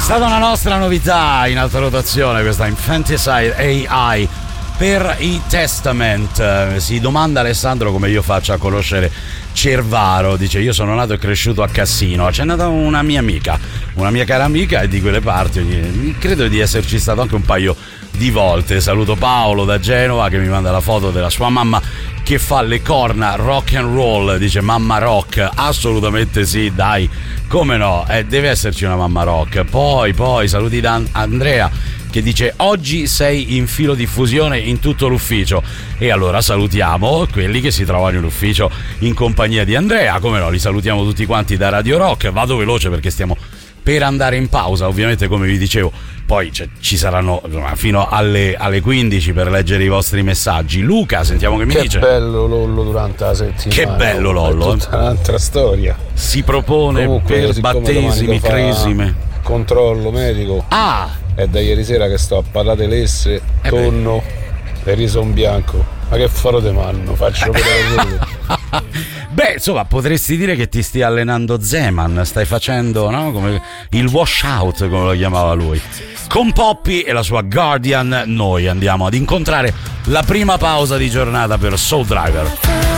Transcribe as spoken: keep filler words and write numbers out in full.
stata una nostra novità in alta rotazione, questa Infanticide A I per i Testament. Si domanda Alessandro come io faccia a conoscere Cervaro. Dice: io sono nato e cresciuto a Cassino. C'è nata una mia amica, una mia cara amica, e di quelle parti credo di esserci stato anche un paio di volte. Saluto Paolo da Genova che mi manda la foto della sua mamma che fa le corna rock and roll. Dice: mamma rock. Assolutamente sì, dai, come no, eh, deve esserci una mamma rock. Poi poi saluti da Andrea che dice: oggi sei in filo diffusione in tutto l'ufficio. E allora salutiamo quelli che si trovano in ufficio in compagnia di Andrea, come no, li salutiamo tutti quanti da Radio Rock. Vado veloce perché stiamo per andare in pausa, ovviamente, come vi dicevo. Poi cioè, ci saranno fino alle, alle quindici per leggere i vostri messaggi. Luca, sentiamo che mi che dice. Che bello Lollo durante la settimana. Che bello Lollo. È tutta un'altra storia. Si propone comunque, per battesimi, cresime. Controllo medico. Ah! È da ieri sera che sto a parlare lesse, eh tonno e riso in bianco. Ma che farò de manno? Faccio vedere. Beh, insomma, potresti dire che ti stia allenando Zeman, stai facendo, no? Come il washout, come lo chiamava lui. Con Poppy e la sua Guardian noi andiamo ad incontrare la prima pausa di giornata per Soul Driver.